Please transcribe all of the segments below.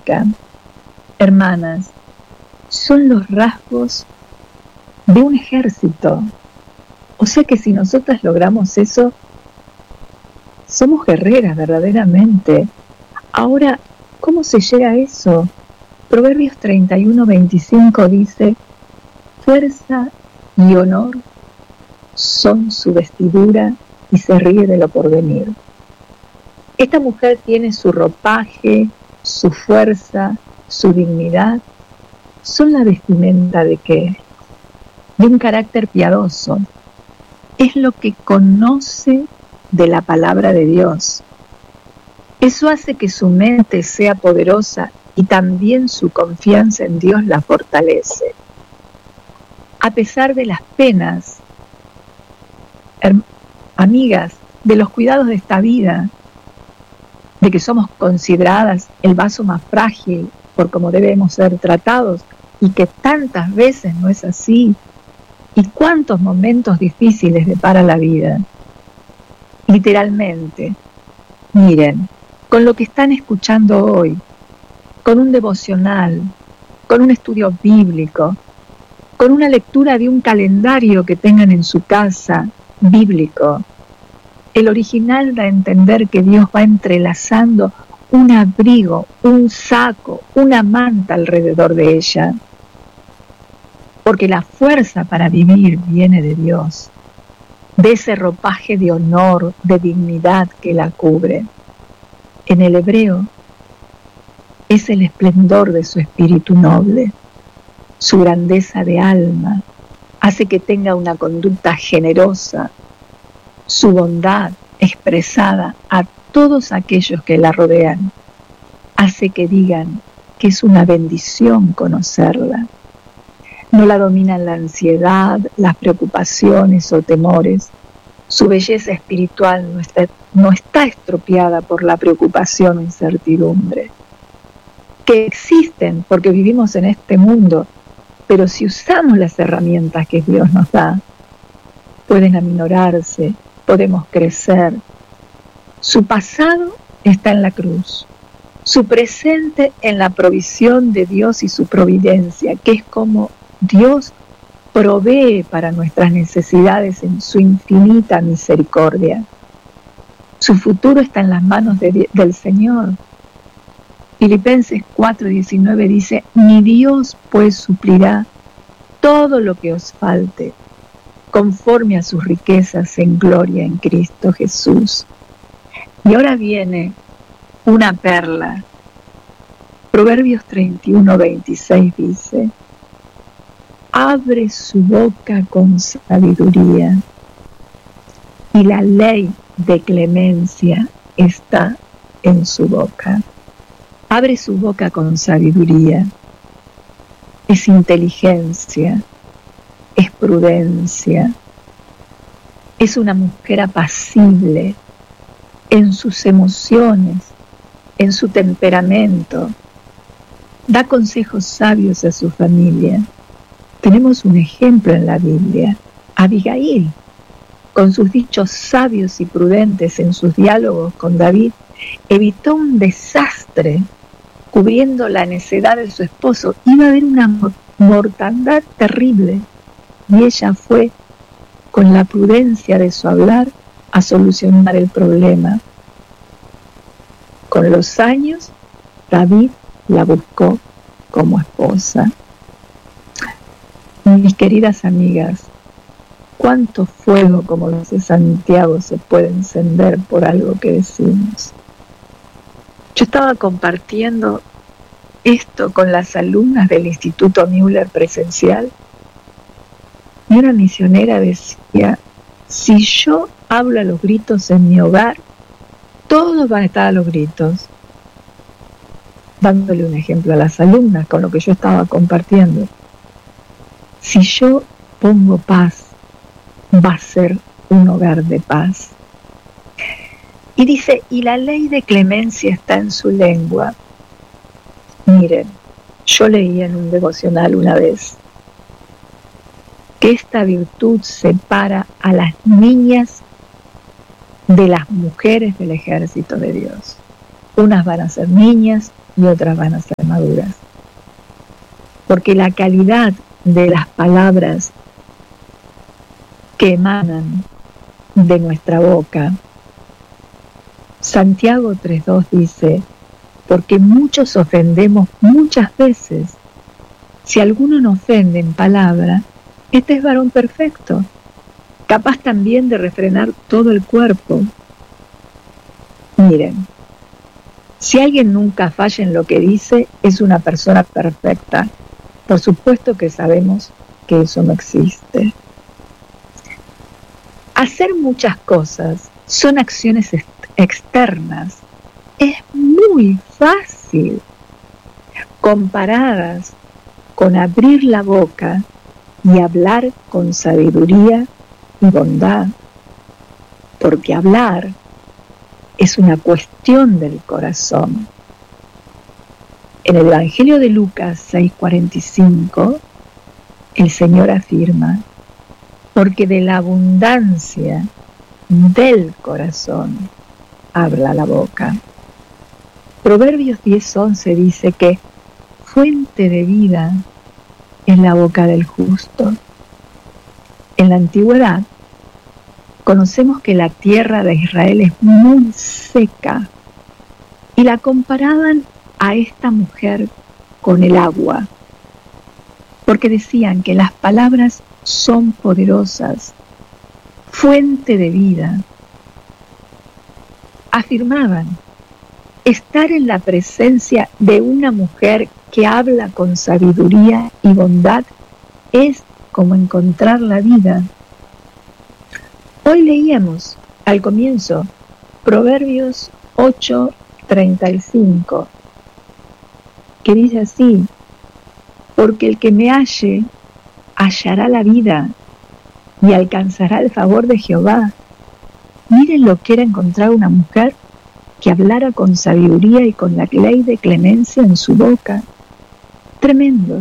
pacífica. Hermanas, son los rasgos de un ejército. O sea que si nosotras logramos eso, somos guerreras verdaderamente. Ahora, ¿cómo se llega a eso? Proverbios 31:25 dice: fuerza y honor son su vestidura y se ríe de lo porvenir. Esta mujer tiene su ropaje, su fuerza, su dignidad. Son la vestimenta de qué? De un carácter piadoso. Es lo que conoce de la palabra de Dios. Eso hace que su mente sea poderosa y también su confianza en Dios la fortalece. A pesar de las penas, amigas, de los cuidados de esta vida, de que somos consideradas el vaso más frágil por cómo debemos ser tratados, y que tantas veces no es así, y cuántos momentos difíciles depara la vida. Literalmente, miren, con lo que están escuchando hoy, con un devocional, con un estudio bíblico, con una lectura de un calendario que tengan en su casa, bíblico, el original da a entender que Dios va entrelazando un abrigo, un saco, una manta alrededor de ella. Porque la fuerza para vivir viene de Dios, de ese ropaje de honor, de dignidad que la cubre. En el hebreo es el esplendor de su espíritu noble, su grandeza de alma, hace que tenga una conducta generosa, su bondad expresada a todos aquellos que la rodean, hace que digan que es una bendición conocerla. No la dominan la ansiedad, las preocupaciones o temores. Su belleza espiritual no está estropeada por la preocupación o incertidumbre, que existen porque vivimos en este mundo, pero si usamos las herramientas que Dios nos da, pueden aminorarse, podemos crecer. Su pasado está en la cruz, su presente en la provisión de Dios y su providencia, que es como Dios provee para nuestras necesidades en su infinita misericordia. Su futuro está en las manos del Señor. Filipenses 4:19 dice: mi Dios pues suplirá todo lo que os falte, conforme a sus riquezas en gloria en Cristo Jesús. Y ahora viene una perla. Proverbios 31:26 dice: abre su boca con sabiduría, y la ley de clemencia está en su boca. Abre su boca con sabiduría. Es inteligencia, es prudencia, es una mujer apacible en sus emociones, en su temperamento. Da consejos sabios a su familia. Tenemos un ejemplo en la Biblia, Abigail, con sus dichos sabios y prudentes en sus diálogos con David, evitó un desastre cubriendo la necedad de su esposo. Iba a haber una mortandad terrible y ella fue, con la prudencia de su hablar, a solucionar el problema. Con los años, David la buscó como esposa. Mis queridas amigas, ¿cuánto fuego, como dice Santiago, se puede encender por algo que decimos? Yo estaba compartiendo esto con las alumnas del Instituto Müller presencial y una misionera decía: si yo hablo a los gritos en mi hogar, todos van a estar a los gritos. Dándole un ejemplo a las alumnas con lo que yo estaba compartiendo. Si yo pongo paz, va a ser un hogar de paz. Y dice, y la ley de clemencia está en su lengua. Miren, yo leí en un devocional una vez que esta virtud separa a las niñas de las mujeres del ejército de Dios. Unas van a ser niñas, y otras van a ser maduras. Porque la calidad de las palabras que emanan de nuestra boca, Santiago 3:2 dice, porque muchos ofendemos muchas veces. Si alguno no ofende en palabra, este es varón perfecto, capaz también de refrenar todo el cuerpo. Miren, si alguien nunca falla en lo que dice, es una persona perfecta. Por supuesto que sabemos que eso no existe. Hacer muchas cosas son acciones externas. Es muy fácil comparadas con abrir la boca y hablar con sabiduría y bondad, porque hablar es una cuestión del corazón. En el Evangelio de Lucas 6:45, el Señor afirma, porque de la abundancia del corazón habla la boca. Proverbios 10:11 dice que fuente de vida es la boca del justo. En la antigüedad, conocemos que la tierra de Israel es muy seca y la comparaban a esta mujer con el agua, porque decían que las palabras son poderosas, fuente de vida. Afirmaban, estar en la presencia de una mujer que habla con sabiduría y bondad es como encontrar la vida. Hoy leíamos al comienzo Proverbios 8:35, que dice así, porque el que me halle hallará la vida y alcanzará el favor de Jehová. Miren lo que era encontrar una mujer que hablara con sabiduría y con la ley de clemencia en su boca. Tremendo.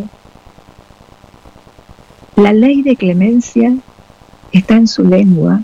La ley de clemencia está en su lengua.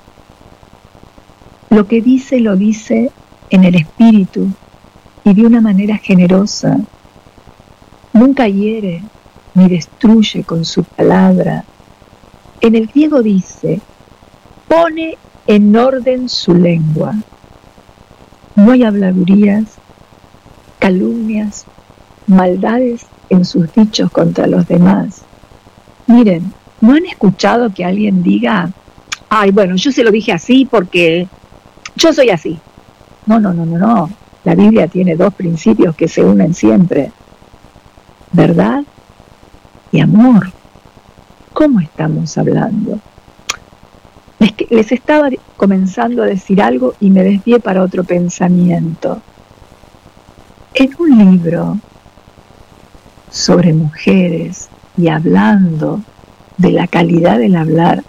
Lo que dice lo dice en el espíritu y de una manera generosa. Nunca hiere ni destruye con su palabra. En el griego dice, pone en orden su lengua. No hay habladurías, calumnias, maldades en sus dichos contra los demás. Miren, ¿no han escuchado que alguien diga, ay, bueno, yo se lo dije así porque yo soy así? No. La Biblia tiene dos principios que se unen siempre. Verdad y amor. ¿Cómo estamos hablando? Les estaba comenzando a decir algo y me desvié para otro pensamiento. En un libro sobre mujeres y hablando de la calidad del hablar,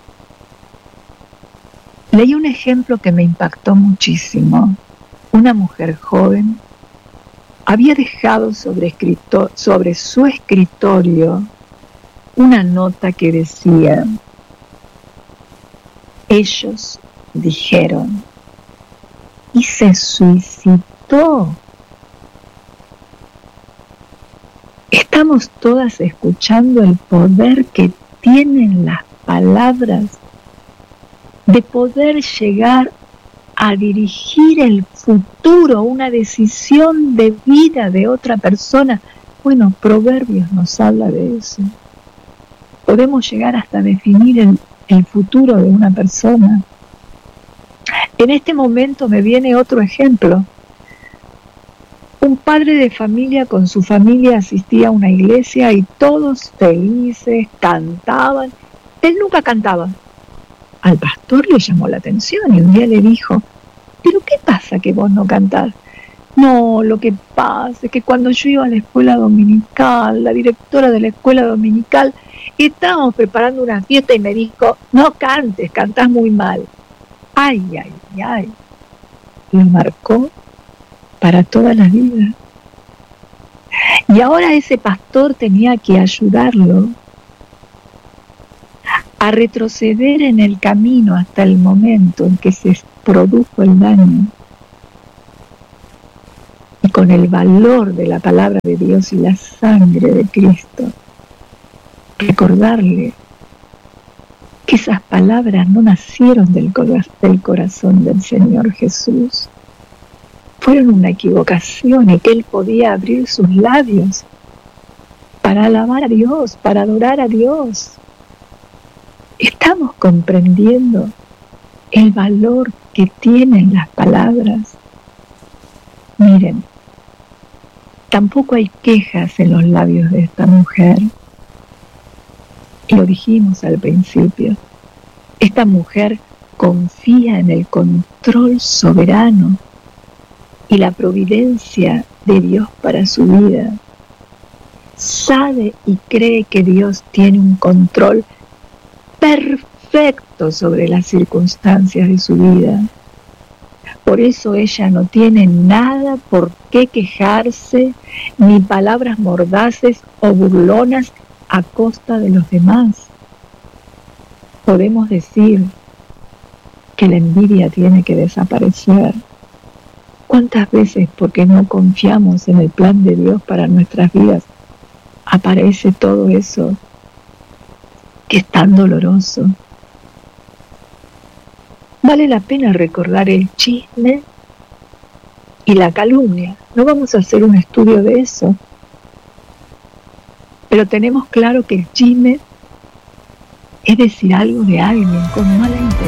leí un ejemplo que me impactó muchísimo. Una mujer joven había dejado sobre su escritorio una nota que decía, ellos dijeron, y se suicidó. Estamos todas escuchando el poder que tienen las palabras de poder llegar a dirigir el futuro, una decisión de vida de otra persona. Bueno, Proverbios nos habla de eso. Podemos llegar hasta definir el futuro de una persona. En este momento me viene otro ejemplo. Un padre de familia con su familia asistía a una iglesia y todos felices, cantaban. Él nunca cantaba. Al pastor le llamó la atención y un día le dijo, ¿pero qué pasa que vos no cantás? No, lo que pasa es que cuando yo iba a la escuela dominical, la directora de la escuela dominical, estábamos preparando una fiesta y me dijo, no cantes, cantás muy mal. Ay. Lo marcó para toda la vida. Y ahora ese pastor tenía que ayudarlo a retroceder en el camino hasta el momento en que se produjo el daño. Y con el valor de la palabra de Dios y la sangre de Cristo, recordarle que esas palabras no nacieron del corazón del Señor Jesús, fueron una equivocación, y que Él podía abrir sus labios para alabar a Dios, para adorar a Dios. Estamos comprendiendo el valor que tienen las palabras. Miren, tampoco hay quejas en los labios de esta mujer. Y lo dijimos al principio, esta mujer confía en el control soberano y la providencia de Dios para su vida. Sabe y cree que Dios tiene un control perfecto sobre las circunstancias de su vida. Por eso ella no tiene nada por qué quejarse, ni palabras mordaces o burlonas a costa de los demás. Podemos decir que la envidia tiene que desaparecer. ¿Cuántas veces, porque no confiamos en el plan de Dios para nuestras vidas, aparece todo eso que es tan doloroso? Vale la pena recordar el chisme y la calumnia. No vamos a hacer un estudio de eso, pero tenemos claro que el chisme es decir algo de alguien con mala intención.